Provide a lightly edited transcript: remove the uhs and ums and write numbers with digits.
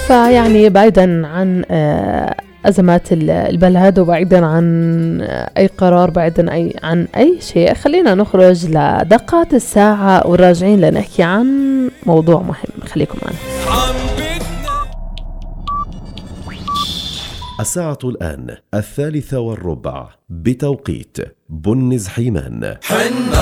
فيعني بعيدا عن أزمات البلد وبعيدا عن أي قرار، بعيدا عن أي شيء، خلينا نخرج لدقات الساعة وراجعين لنحكي عن موضوع مهم. خليكم معنا. الساعة الآن 3:15 بتوقيت بنز حيمان.